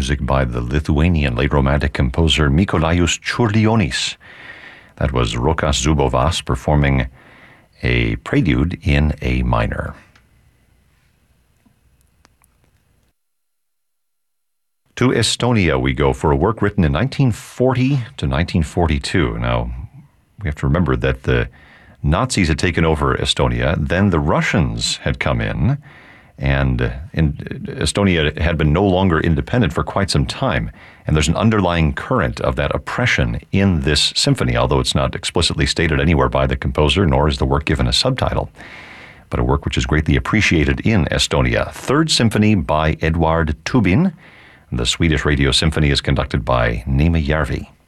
music by the Lithuanian late Romantic composer Mikolajus Čiurlionis. That was Rokas Zubovas performing a prelude in A minor. To Estonia we go for a work written in 1940 to 1942. Now, we have to remember that the Nazis had taken over Estonia, then the Russians had come in, and Estonia had been no longer independent for quite some time. And there's an underlying current of that oppression in this symphony, although it's not explicitly stated anywhere by the composer, nor is the work given a subtitle, but a work which is greatly appreciated in Estonia. Third Symphony by Eduard Tubin. The Swedish Radio Symphony is conducted by Niemi Järvi.